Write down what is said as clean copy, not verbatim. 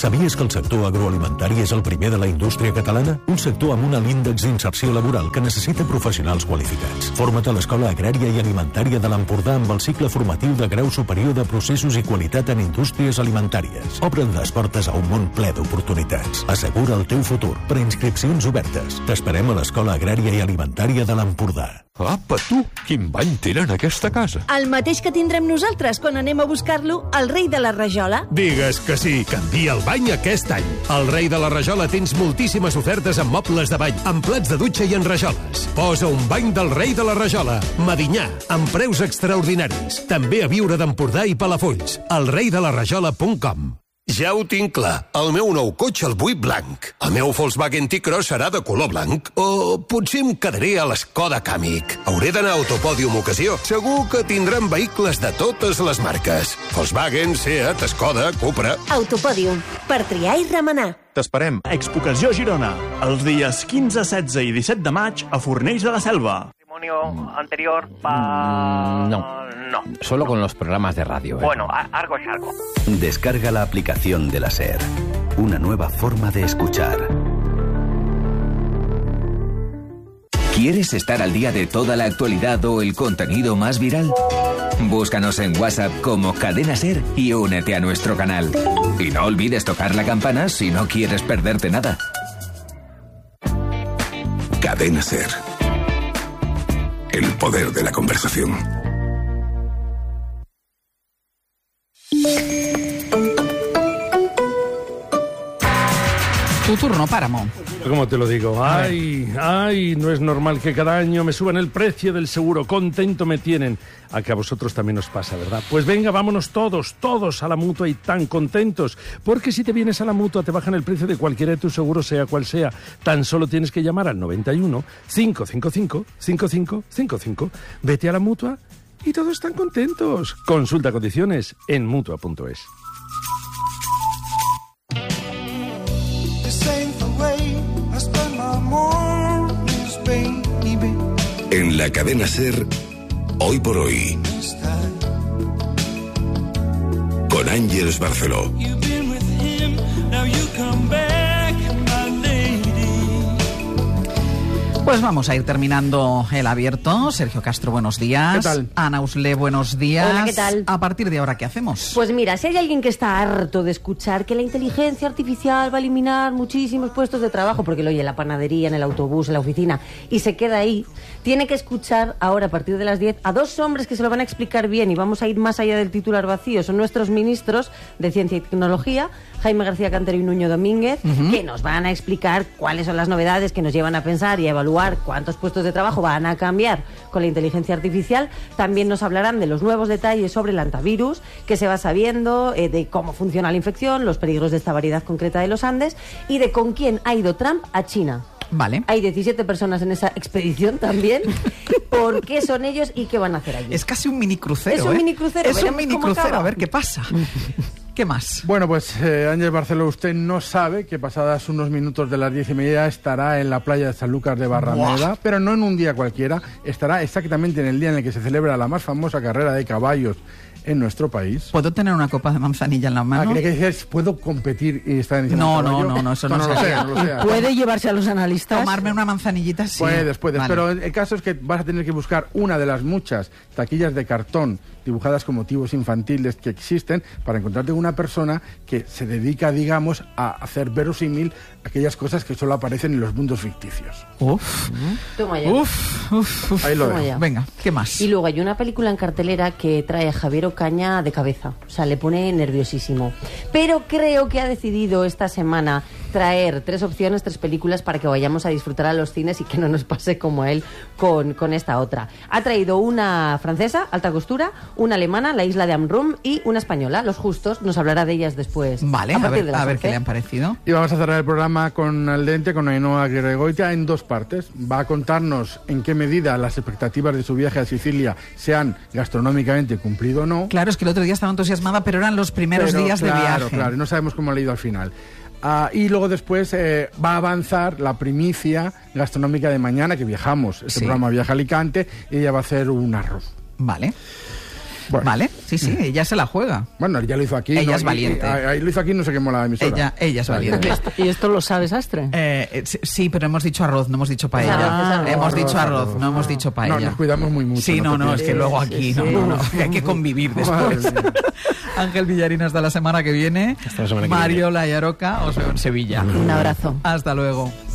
Sabies que el sector agroalimentari és el primer de la indústria catalana? Un sector amb un alt índex d'inserció laboral que necessita professionals qualificats. Forma't a l'Escola Agrària i Alimentària de l'Empordà amb el cicle formatiu de grau superior de processos i qualitat en indústries alimentàries. Obre'n les portes a un món ple d'oportunitats. Assegura el teu futur. Preinscripcions obertes. T'esperem a l'Escola Agrària i Alimentària de l'Empordà. Apa, tu! Quin bany tenen aquesta casa? El mateix que tindrem nosaltres quan anem a buscar-lo al Rei de la Rajola. Digues que sí, canvia el bany aquest any. Al Rei de la Rajola tens moltíssimes ofertes en mobles de bany, en plats de dutxa i en rajoles. Posa un bany del Rei de la Rajola, Medinyà, amb preus extraordinaris. També a Viure d'Empordà i Palafolls. elreidelaRajola.com. Ja ho tinc clar. El meu nou cotxe el vull blanc. El meu Volkswagen T-Cross serà de color blanc. O potser em quedaré a l'Skoda Kamiq. Hauré d'anar a Autopòdium Ocasió. Segur que tindran vehicles de totes les marques. Volkswagen, Seat, Skoda, Cupra... Autopòdium. Per triar i remenar. T'esperem. Expocació Girona. Els dies 15, 16 i 17 de maig a Fornells de la Selva. Anterior No, solo con los programas de radio. Bueno, algo es algo. Descarga la aplicación de la SER. Una nueva forma de escuchar. ¿Quieres estar al día de toda la actualidad o el contenido más viral? Búscanos en WhatsApp como Cadena SER y únete a nuestro canal. Y no olvides tocar la campana si no quieres perderte nada. Cadena SER. El poder de la conversación. Tu turno, Páramo. ¿Cómo te lo digo? Ay, no es normal que cada año me suban el precio del seguro. Contento me tienen. A que a vosotros también os pasa, ¿verdad? Pues venga, vámonos todos a la Mutua y tan contentos. Porque si te vienes a la Mutua te bajan el precio de cualquiera de tus seguros, sea cual sea. Tan solo tienes que llamar al 91 555 5555. Vete a la Mutua y todos están contentos. Consulta condiciones en Mutua.es. En la Cadena SER, Hoy por Hoy, con Ángeles Barceló. Pues vamos a ir terminando el abierto. Sergio Castro, buenos días. ¿Qué tal? Ana Usle, buenos días. Hola, ¿qué tal? A partir de ahora, ¿qué hacemos? Pues mira, si hay alguien que está harto de escuchar que la inteligencia artificial va a eliminar muchísimos puestos de trabajo, porque lo oye en la panadería, en el autobús, en la oficina, y se queda ahí, tiene que escuchar ahora, a partir de las 10, a dos hombres que se lo van a explicar bien, y vamos a ir más allá del titular vacío. Son nuestros ministros de Ciencia y Tecnología, Jaime García Cantero y Nuño Domínguez, que nos van a explicar cuáles son las novedades que nos llevan a pensar y a evaluar cuántos puestos de trabajo van a cambiar con la inteligencia artificial. También nos hablarán de los nuevos detalles sobre el antivirus, que se va sabiendo, de cómo funciona la infección, los peligros de esta variedad concreta de los Andes y de con quién ha ido Trump a China. Vale. Hay 17 personas en esa expedición también. ¿Por qué son ellos y qué van a hacer allí? Es casi un mini crucero. Es un mini crucero. Es un mini crucero, a ver qué pasa. ¿Qué más? Bueno, pues Ángel Barceló, usted no sabe que pasadas unos minutos de las 10:30 estará en la playa de Sanlúcar de Barrameda. ¡Buah! Pero no en un día cualquiera, estará exactamente en el día en el que se celebra la más famosa carrera de caballos en nuestro país. ¿Puedo tener una copa de manzanilla en la mano? ¿Cree que dices, puedo competir y estar en No, eso no lo sé. ¿Puede llevarse a los analistas? Tomarme una manzanillita, sí. Puedes, vale. Pero el caso es que vas a tener que buscar una de las muchas taquillas de cartón dibujadas con motivos infantiles que existen para encontrarte una persona que se dedica, digamos, a hacer verosímil aquellas cosas que solo aparecen en los mundos ficticios. Toma ya. Ahí lo dejo. Venga, ¿qué más? Y luego hay una película en cartelera que trae a Javier Ocaña de cabeza. O sea, le pone nerviosísimo. Pero creo que ha decidido esta semana traer 3 opciones, 3 películas para que vayamos a disfrutar a los cines y que no nos pase como a él con esta otra. Ha traído una francesa, Alta Costura, una alemana, La Isla de Amrum, y una española, Los Justos. Nos hablará de ellas después. Vale, a ver qué le han parecido. Y vamos a cerrar el programa con Al Dente, con Ainhoa Aguirregoitia, en 2 partes. Va a contarnos en qué medida las expectativas de su viaje a Sicilia se han gastronómicamente cumplido o no. Claro, es que el otro día estaba entusiasmada, pero eran los primeros días de viaje. Claro, y no sabemos cómo le ha ido al final. Y luego después va a avanzar la primicia gastronómica de mañana, que viajamos. Este programa viaja a Alicante y ella va a hacer un arroz. Vale. Bueno. ¿Vale? Sí, ella se la juega. Bueno, ya lo hizo aquí. Ella es valiente. Ahí lo hizo aquí, no se quemó la emisora. Ella es valiente. ¿Y esto lo sabes, Astre? Sí, pero hemos dicho arroz, no hemos dicho paella. Hemos dicho arroz, no hemos dicho paella. No, nos cuidamos muy mucho. Sí, no, es que luego aquí no, hay que convivir después. Ángel Villarín hasta la semana que viene. Hasta la semana que Mario Layaroca, os veo en Sevilla. Un abrazo. Hasta luego.